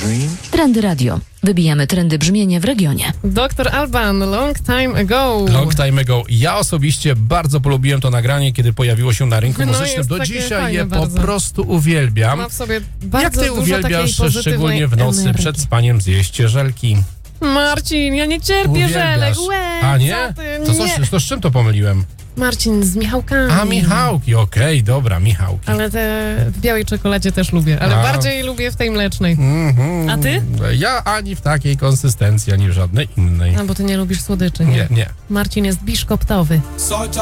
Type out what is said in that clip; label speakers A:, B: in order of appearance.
A: Trendy Radio. Wybijamy trendy brzmienie w regionie.
B: Dr. Alban, Long Time Ago.
C: Long Time Ago. Ja osobiście bardzo polubiłem to nagranie, kiedy pojawiło się na rynku muzycznym. Do
B: takie
C: dzisiaj
B: fajne
C: je
B: bardzo.
C: po prostu uwielbiam.
B: Ma w sobie bardzo
C: Jak ty
B: dużo
C: uwielbiasz
B: takiej
C: szczególnie w nocy
B: energii.
C: przed spaniem zjeść żelki?
B: Marcin, ja nie cierpię
C: Uwielbiasz.
B: żelek.
C: A nie?
B: Co ty?
C: To,
B: Nie.
C: to z czym to pomyliłem?
B: Marcin, z Michałkami.
C: A, Michałki, okej, dobra, Michałki.
B: Ale te w białej czekoladzie też lubię, ale bardziej lubię w tej mlecznej. A ty?
C: Ja ani w takiej konsystencji, ani w żadnej innej.
B: Albo ty nie lubisz słodyczy, nie?
C: Nie.
B: Marcin jest biszkoptowy.